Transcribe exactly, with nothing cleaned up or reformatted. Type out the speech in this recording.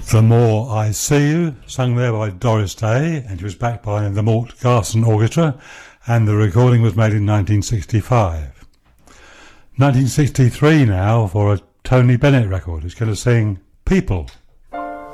The More I See You, sung there by Doris Day, and she was backed by the Mort Garson Orchestra, and the recording was made in nineteen sixty-five. nineteen sixty-three now for a Tony Bennett record, who's going to sing People.